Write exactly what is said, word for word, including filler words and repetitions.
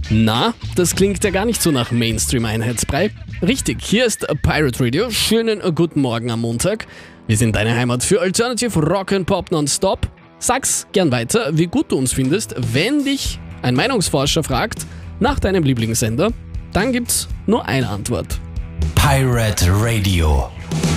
Na, das klingt ja gar nicht so nach Mainstream-Einheitsbrei. Richtig, hier ist Pirate Radio. Schönen guten Morgen am Montag. Wir sind deine Heimat für Alternative Rock and Pop nonstop. Sag's gern weiter, wie gut du uns findest. Wenn dich ein Meinungsforscher fragt nach deinem Lieblingssender, dann gibt's nur eine Antwort. Pirate Radio.